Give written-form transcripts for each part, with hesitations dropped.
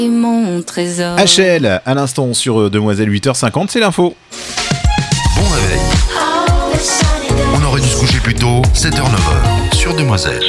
Mon trésor. HL, à l'instant sur Demoiselle 8h50, c'est l'info. Bon réveil. On aurait dû se coucher plus tôt, 7h-9h, sur Demoiselle.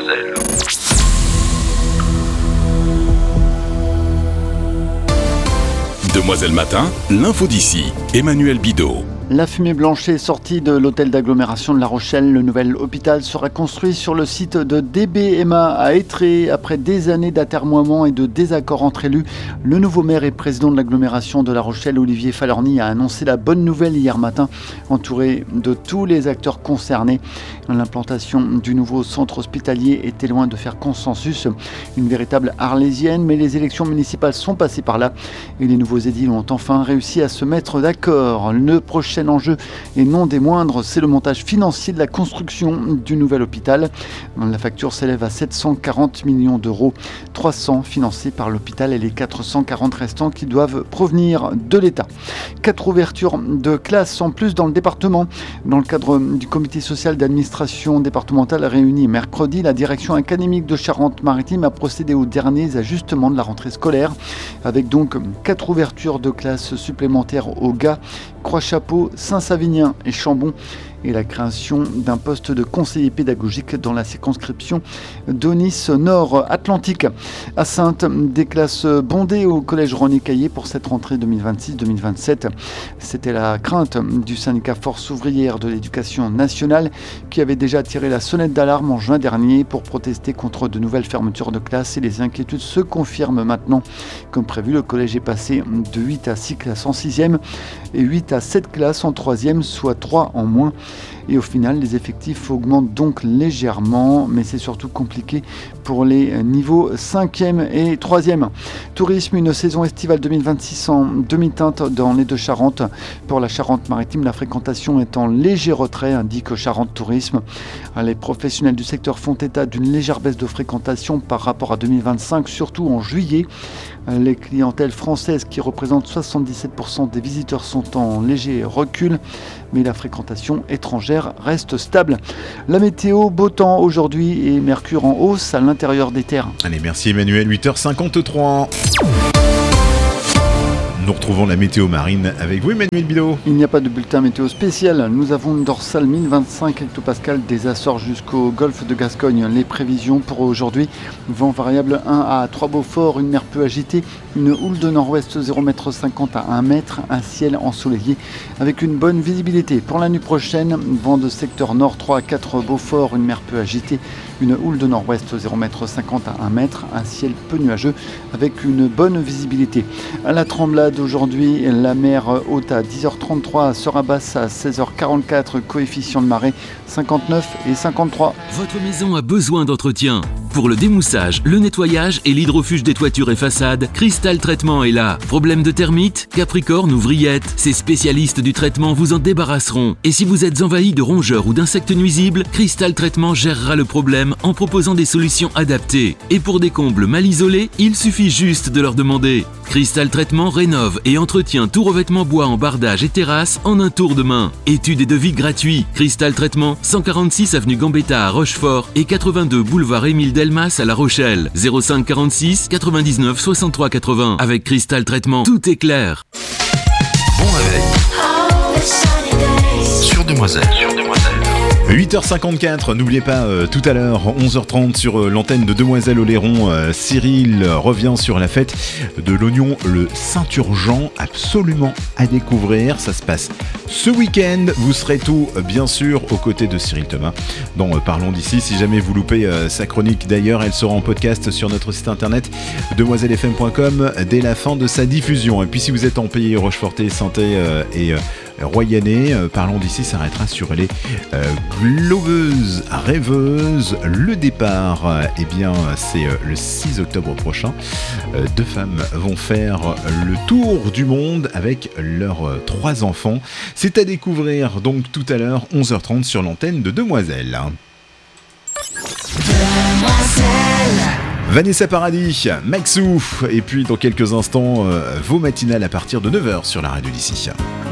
Demoiselle Matin, l'info d'ici, Emmanuel Bidot. La fumée blanche est sortie de l'hôtel d'agglomération de La Rochelle. Le nouvel hôpital sera construit sur le site de DBMA à Étré. Après des années d'atermoiements et de désaccords entre élus, le nouveau maire et président de l'agglomération de La Rochelle, Olivier Falorni, a annoncé la bonne nouvelle hier matin, entouré de tous les acteurs concernés. L'implantation du nouveau centre hospitalier était loin de faire consensus, une véritable arlésienne, mais les élections municipales sont passées par là et les nouveaux édiles ont enfin réussi à se mettre d'accord. Le prochain enjeu, et non des moindres, c'est le montage financier de la construction du nouvel hôpital. La facture s'élève à 740 millions d'euros, 300 financés par l'hôpital et les 440 restants qui doivent provenir de l'État. 4 ouvertures de classes en plus dans le département. Dans le cadre du comité social d'administration départementale réuni mercredi, la direction académique de Charente-Maritime a procédé aux derniers ajustements de la rentrée scolaire, avec donc 4 ouvertures de classes supplémentaires au Gap, Croix-Chapeau, Saint-Savinien et Chambon, et la création d'un poste de conseiller pédagogique dans la circonscription d'Aunis Nord-Atlantique. À Saintes, des classes bondées au collège René Caillé pour cette rentrée 2026-2027. C'était la crainte du syndicat Force ouvrière de l'éducation nationale qui avait déjà tiré la sonnette d'alarme en juin dernier pour protester contre de nouvelles fermetures de classes, et les inquiétudes se confirment maintenant. Comme prévu, le collège est passé de 8 à 6 classes en 6e et 8 à 7 classes en 3e, soit 3 en moins. Et au final, les effectifs augmentent donc légèrement, mais c'est surtout compliqué pour les niveaux 5e et 3e. Tourisme, une saison estivale 2026 en demi-teinte dans les deux Charentes. Pour la Charente-Maritime, la fréquentation est en léger retrait, indique Charente Tourisme. Les professionnels du secteur font état d'une légère baisse de fréquentation par rapport à 2025, surtout en juillet. Les clientèles françaises, qui représentent 77% des visiteurs, sont en léger recul, mais la fréquentation étrangère reste stable. La météo, beau temps aujourd'hui et mercure en hausse à l'intérieur des terres. Allez, merci Emmanuel, 8h53. Nous retrouvons la météo marine avec vous, Emmanuel Bidot. Il n'y a pas de bulletin météo spécial. Nous avons une dorsale 1025 hectopascales des Açores jusqu'au golfe de Gascogne. Les prévisions pour aujourd'hui: vent variable 1 à 3 Beaufort, une mer peu agitée, une houle de nord-ouest 0,50 m à 1 m, un ciel ensoleillé avec une bonne visibilité. Pour la nuit prochaine, vent de secteur nord 3 à 4 Beaufort, une mer peu agitée, une houle de nord-ouest 0,50 m à 1 m, un ciel peu nuageux avec une bonne visibilité. À la Tremblade aujourd'hui, la mer haute à 10h33 sera basse à 16h44, coefficient de marée 59 et 53. Votre maison a besoin d'entretien. Pour le démoussage, le nettoyage et l'hydrofuge des toitures et façades, Cristal Traitement est là. Problème de termites, capricorne ou vrillettes, ces spécialistes du traitement vous en débarrasseront. Et si vous êtes envahi de rongeurs ou d'insectes nuisibles, Cristal Traitement gérera le problème en proposant des solutions adaptées. Et pour des combles mal isolés, il suffit juste de leur demander. Cristal Traitement rénove et entretient tout revêtement bois en bardage et terrasse en un tour de main. Études et devis gratuits. Cristal Traitement, 146 avenue Gambetta à Rochefort et 82 boulevard Émile Delmas à La Rochelle. 05 46 99 63 80. Avec Cristal Traitement, tout est clair. Bon réveil. Sur Demoiselle. 8h54, n'oubliez pas tout à l'heure, 11h30 sur l'antenne de Demoiselle Oléron, Cyril revient sur la fête de l'oignon, le Saint-Urgent, absolument à découvrir. Ça se passe ce week-end. Vous serez tout, bien sûr, aux côtés de Cyril Thomas dans Parlons d'ici. Si jamais vous loupez sa chronique, d'ailleurs, elle sera en podcast sur notre site internet demoisellefm.com dès la fin de sa diffusion. Et puis si vous êtes en pays rochefortais, Saintais et Royanais, Parlons d'ici s'arrêtera sur les globeuses rêveuses. Le départ, c'est le 6 octobre prochain. 2 femmes vont faire le tour du monde avec leurs 3 enfants. C'est à découvrir donc tout à l'heure, 11h30 sur l'antenne de Demoiselle. Vanessa Paradis, Maxou, et puis dans quelques instants, vos matinales à partir de 9h sur la radio d'ici.